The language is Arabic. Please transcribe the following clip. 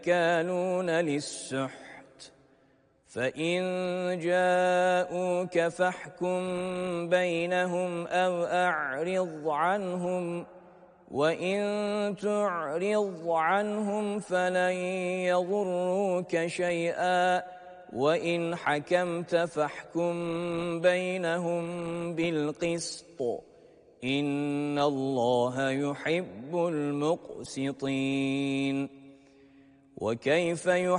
كالون للسحت فإن جاءوك فاحكم بينهم أو أعرض عنهم وإن تعرض عنهم فلن يضروك شيئا وإن حكمت فاحكم بينهم بالقسط إن الله يحب المقسطين. وكيف